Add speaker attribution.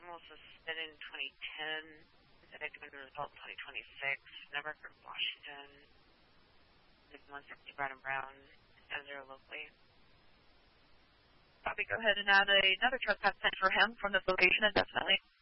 Speaker 1: was suspended in 2010. Is that going to result in 2026? Never heard of Washington. There's 160 Brown and Brown. 0 locally.
Speaker 2: Probably go ahead and add another trespass pen for him from this location indefinitely.